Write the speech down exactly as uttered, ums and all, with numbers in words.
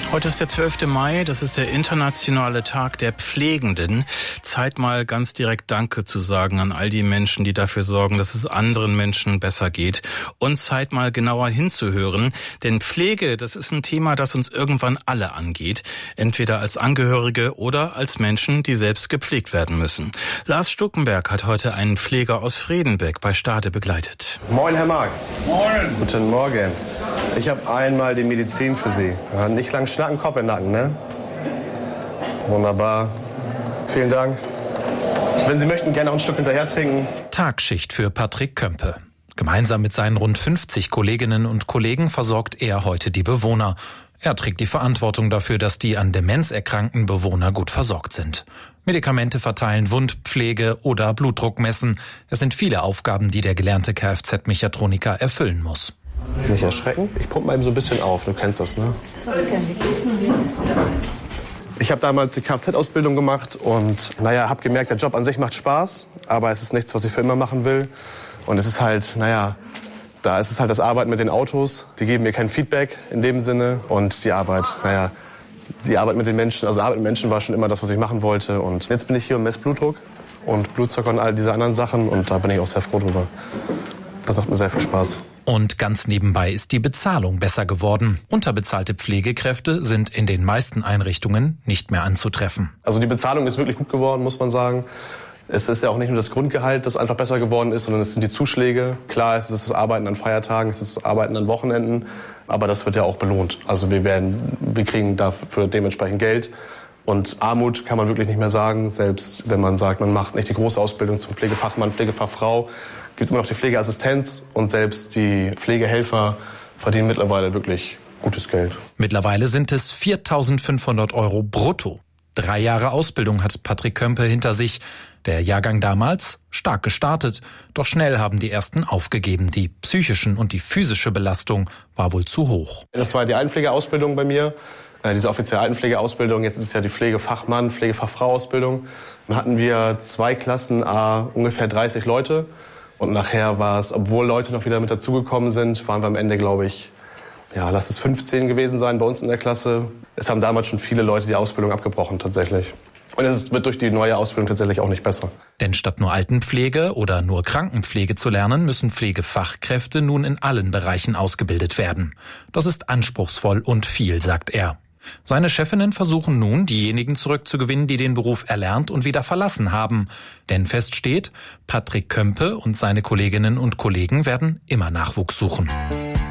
Heute ist der zwölfte Mai, das ist der internationale Tag der Pflegenden. Zeit mal ganz direkt Danke zu sagen an all die Menschen, die dafür sorgen, dass es anderen Menschen besser geht. Und Zeit mal genauer hinzuhören, denn Pflege, das ist ein Thema, das uns irgendwann alle angeht. Entweder als Angehörige oder als Menschen, die selbst gepflegt werden müssen. Lars Stuckenberg hat heute einen Pfleger aus Fredenbeck bei Stade begleitet. Moin, Herr Marx. Moin. Guten Morgen. Ich habe einmal die Medizin für Sie. Ja, nicht lang schnacken, Kopf in den Nacken, ne? Wunderbar. Vielen Dank. Wenn Sie möchten, gerne auch ein Stück hinterher trinken. Tagschicht für Patrick Kömpe. Gemeinsam mit seinen rund fünfzig Kolleginnen und Kollegen versorgt er heute die Bewohner. Er trägt die Verantwortung dafür, dass die an Demenz erkrankten Bewohner gut versorgt sind. Medikamente verteilen, Wundpflege oder Blutdruck messen. Es sind viele Aufgaben, die der gelernte Kfz-Mechatroniker erfüllen muss. Nicht erschrecken. Ich pumpe mal eben so ein bisschen auf. Du kennst das, ne? Das kenn ich. Ich habe damals die Kfz-Ausbildung gemacht und naja, habe gemerkt, der Job an sich macht Spaß, aber es ist nichts, was ich für immer machen will. Und es ist halt, naja, da ist es halt das Arbeiten mit den Autos. Die geben mir kein Feedback in dem Sinne. Und die Arbeit, naja, die Arbeit mit den Menschen, also Arbeit mit Menschen war schon immer das, was ich machen wollte. Und jetzt bin ich hier und messe Blutdruck und Blutzucker und all diese anderen Sachen. Und da bin ich auch sehr froh drüber. Das macht mir sehr viel Spaß. Und ganz nebenbei ist die Bezahlung besser geworden. Unterbezahlte Pflegekräfte sind in den meisten Einrichtungen nicht mehr anzutreffen. Also die Bezahlung ist wirklich gut geworden, muss man sagen. Es ist ja auch nicht nur das Grundgehalt, das einfach besser geworden ist, sondern es sind die Zuschläge. Klar, es ist das Arbeiten an Feiertagen, es ist das Arbeiten an Wochenenden, aber das wird ja auch belohnt. Also wir werden, wir kriegen dafür dementsprechend Geld. Und Armut kann man wirklich nicht mehr sagen, selbst wenn man sagt, man macht nicht die große Ausbildung zum Pflegefachmann, Pflegefachfrau, gibt es immer noch die Pflegeassistenz und selbst die Pflegehelfer verdienen mittlerweile wirklich gutes Geld. Mittlerweile sind es viertausendfünfhundert Euro brutto. Drei Jahre Ausbildung hat Patrick Kömpe hinter sich. Der Jahrgang damals stark gestartet, doch schnell haben die ersten aufgegeben. Die psychischen und die physische Belastung war wohl zu hoch. Das war die Altenpflegeausbildung bei mir, äh, diese offizielle Altenpflegeausbildung. Jetzt ist es ja die Pflegefachmann, Pflegefachfrau-Ausbildung. Dann hatten wir zwei Klassen, a ungefähr dreißig Leute. Und nachher war es, obwohl Leute noch wieder mit dazugekommen sind, waren wir am Ende, glaube ich, ja, lass es fünfzehn gewesen sein bei uns in der Klasse. Es haben damals schon viele Leute die Ausbildung abgebrochen, tatsächlich. Und es wird durch die neue Ausbildung tatsächlich auch nicht besser. Denn statt nur Altenpflege oder nur Krankenpflege zu lernen, müssen Pflegefachkräfte nun in allen Bereichen ausgebildet werden. Das ist anspruchsvoll und viel, sagt er. Seine Chefinnen versuchen nun, diejenigen zurückzugewinnen, die den Beruf erlernt und wieder verlassen haben. Denn fest steht, Patrick Kömpe und seine Kolleginnen und Kollegen werden immer Nachwuchs suchen.